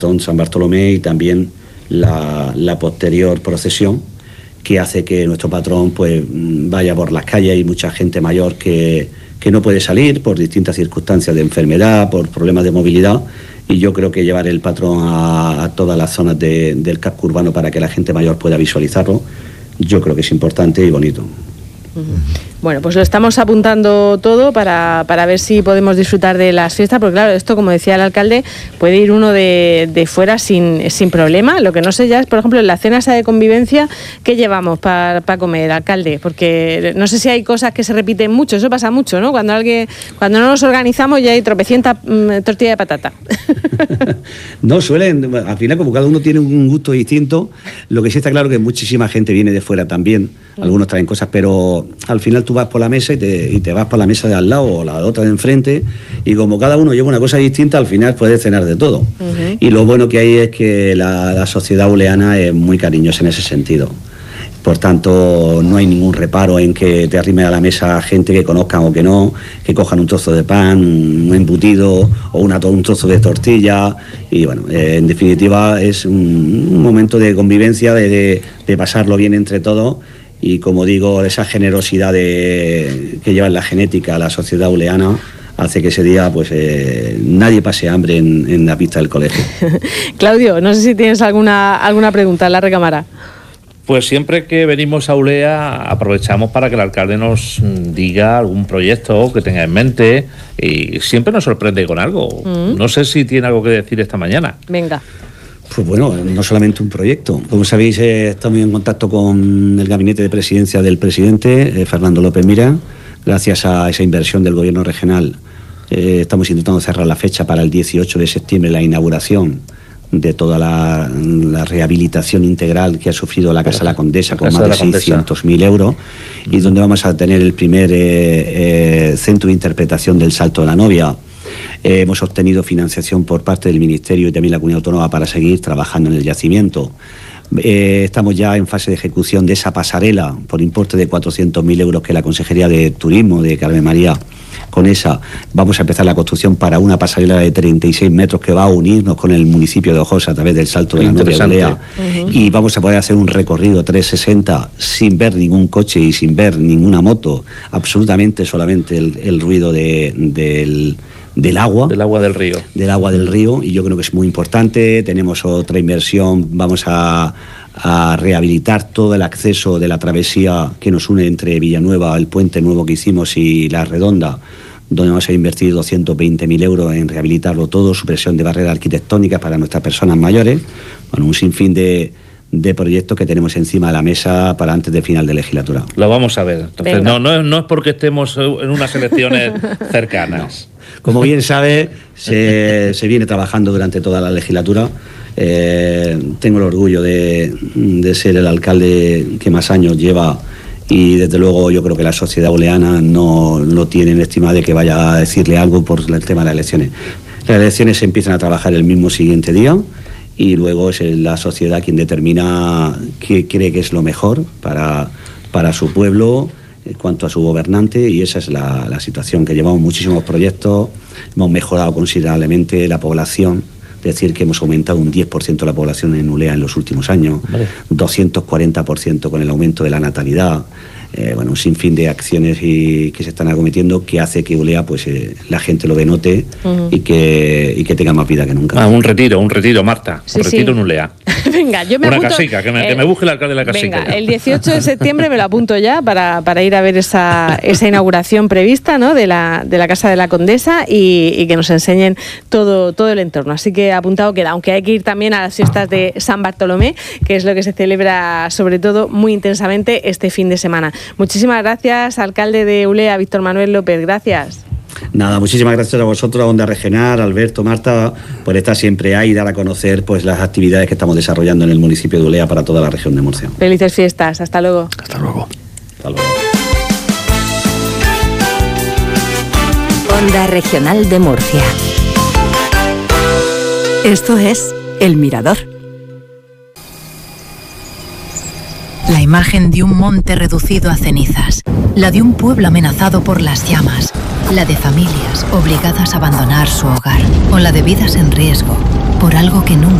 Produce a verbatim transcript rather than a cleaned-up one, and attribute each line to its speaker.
Speaker 1: San Bartolomé y también la, la posterior procesión, que hace que nuestro patrón pues vaya por las calles. Hay mucha gente mayor que, que no puede salir por distintas circunstancias de enfermedad, por problemas de movilidad, y yo creo que llevar el patrón a, a todas las zonas de, del casco urbano para que la gente mayor pueda visualizarlo, yo creo que es importante y bonito.
Speaker 2: Bueno, pues lo estamos apuntando todo para, para ver si podemos disfrutar de las fiestas, porque claro, esto, como decía el alcalde, puede ir uno de, de fuera sin, sin problema. Lo que no sé ya es, por ejemplo, en la cena esa de convivencia, ¿qué llevamos para pa comer, alcalde? Porque no sé si hay cosas que se repiten mucho, eso pasa mucho, ¿no? Cuando alguien, cuando no nos organizamos ya hay tropecientas mmm, tortilla de patata.
Speaker 1: No, suelen, al final como cada uno tiene un gusto distinto, lo que sí está claro que muchísima gente viene de fuera también, algunos traen cosas, pero al final tú vas por la mesa y te, y te vas por la mesa de al lado o la otra de enfrente, y como cada uno lleva una cosa distinta, al final puedes cenar de todo. Uh-huh. Y lo bueno que hay es que la, la sociedad uleana es muy cariñosa en ese sentido. Por tanto, no hay ningún reparo en que te arrime a la mesa gente que conozcan o que no, que cojan un trozo de pan, un embutido o una, un trozo de tortilla. Y bueno, eh, en definitiva es un, un momento de convivencia, de, de, de pasarlo bien entre todos. Y como digo, esa generosidad de, que lleva en la genética a la sociedad uleana hace que ese día pues eh, nadie pase hambre en, en la pista del colegio.
Speaker 2: Claudio, no sé si tienes alguna, alguna pregunta en la recámara.
Speaker 3: Pues siempre que venimos a Ulea aprovechamos para que el alcalde nos diga algún proyecto que tenga en mente, y siempre nos sorprende con algo. Mm. No sé si tiene algo que decir esta mañana.
Speaker 2: Venga.
Speaker 1: Pues bueno, no solamente un proyecto. Como sabéis, eh, estamos en contacto con el gabinete de presidencia del presidente, eh, Fernando López Mira. Gracias a esa inversión del gobierno regional, eh, estamos intentando cerrar la fecha para el dieciocho de septiembre, la inauguración de toda la, la rehabilitación integral que ha sufrido la Casa de la Condesa, con más de seiscientos mil euros, y donde vamos a tener el primer eh, eh, centro de interpretación del Salto de la Novia. Eh, hemos obtenido financiación por parte del Ministerio y también la Comunidad Autónoma para seguir trabajando en el yacimiento. Eh, estamos ya en fase de ejecución de esa pasarela por importe de cuatrocientos mil euros que la Consejería de Turismo de Carmen María, con esa vamos a empezar la construcción para una pasarela de treinta y seis metros que va a unirnos con el municipio de Ojosa a través del Salto de la Novia de Ulea. Uh-huh. Y vamos a poder hacer un recorrido trescientos sesenta sin ver ningún coche y sin ver ninguna moto, absolutamente solamente el, el ruido de, del... del agua
Speaker 3: del agua del río
Speaker 1: del agua del río y yo creo que es muy importante. Tenemos otra inversión, vamos a, a rehabilitar todo el acceso de la travesía que nos une entre Villanueva, el puente nuevo que hicimos, y La Redonda, donde vamos a invertir doscientos veinte mil euros en rehabilitarlo todo, supresión de barreras arquitectónicas para nuestras personas mayores. Bueno, un sinfín de de proyectos que tenemos encima de la mesa para antes de final de legislatura.
Speaker 3: Lo vamos a ver. Entonces, no, no, no es porque estemos en unas elecciones cercanas.
Speaker 1: No. Como bien sabe, se, se viene trabajando durante toda la legislatura. Eh, tengo el orgullo de, de ser el alcalde que más años lleva, y desde luego yo creo que la sociedad uleana no, no tiene en estima de que vaya a decirle algo por el tema de las elecciones. Las elecciones se empiezan a trabajar el mismo siguiente día, y luego es la sociedad quien determina qué cree que es lo mejor para, para su pueblo en cuanto a su gobernante, y esa es la, la situación, que llevamos muchísimos proyectos, hemos mejorado considerablemente la población, es decir, que hemos aumentado un diez por ciento la población en Ulea en los últimos años, vale. doscientos cuarenta por ciento con el aumento de la natalidad. Eh, bueno, un sinfín de acciones y, que se están acometiendo, que hace que Ulea, pues eh, la gente lo denote uh-huh. y que y que tenga más vida que nunca.
Speaker 3: Ah, un retiro, un retiro, Marta,
Speaker 2: sí,
Speaker 3: un retiro
Speaker 2: sí.
Speaker 3: en Ulea.
Speaker 2: Venga, yo me
Speaker 3: Una
Speaker 2: apunto,
Speaker 3: casica, que me,
Speaker 2: eh,
Speaker 3: que me busque el alcalde de la casica.
Speaker 2: Venga, ya. El dieciocho de septiembre me lo apunto ya para, para ir a ver esa, esa inauguración prevista, ¿no?, de la, de la Casa de la Condesa, y, y que nos enseñen todo, todo el entorno. Así que apuntado queda, aunque hay que ir también a las fiestas de San Bartolomé, que es lo que se celebra sobre todo muy intensamente este fin de semana. Muchísimas gracias, alcalde de Ulea, Víctor Manuel López, gracias.
Speaker 1: Nada, muchísimas gracias a vosotros, a Onda Regional, Alberto, Marta, por estar siempre ahí y dar a conocer pues las actividades que estamos desarrollando en el municipio de Ulea para toda la región de Murcia.
Speaker 2: Felices fiestas, hasta luego.
Speaker 3: Hasta luego.
Speaker 1: Hasta luego.
Speaker 4: Onda Regional de Murcia. Esto es El Mirador.
Speaker 5: La imagen de un monte reducido a cenizas, la de un pueblo amenazado por las llamas, La de familias obligadas a abandonar su hogar, o la de vidas en riesgo por algo que nunca